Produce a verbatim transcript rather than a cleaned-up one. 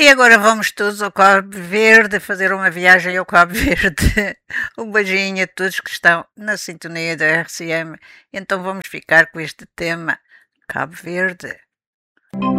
agora vamos todos ao Cabo Verde fazer uma viagem ao Cabo Verde. Um beijinho a todos que estão na sintonia da R C M. Então vamos ficar com este tema Cabo Verde.